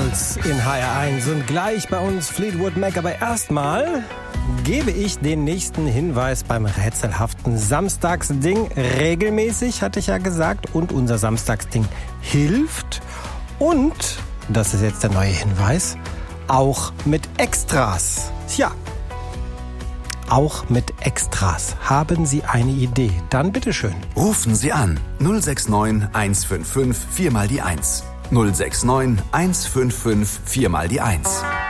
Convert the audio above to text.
uns in HR1 und gleich bei uns Fleetwood Mac. Aber erstmal gebe ich den nächsten Hinweis beim rätselhaften Samstagsding. Regelmäßig, hatte ich ja gesagt, und unser Samstagsding hilft. Und, das ist jetzt der neue Hinweis, auch mit Extras. Tja, auch mit Extras. Haben Sie eine Idee? Dann bitteschön. Rufen Sie an 069 155 4 mal die 1. 069 155 4 mal die 1.